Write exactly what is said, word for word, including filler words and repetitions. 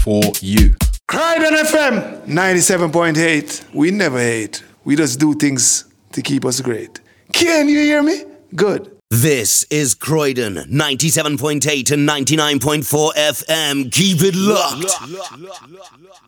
for you. Croydon F M ninety-seven point eight. We never hate. We just do things to keep us great. Can you hear me? Good. This is Croydon ninety-seven point eight and ninety-nine point four F M. Keep it locked.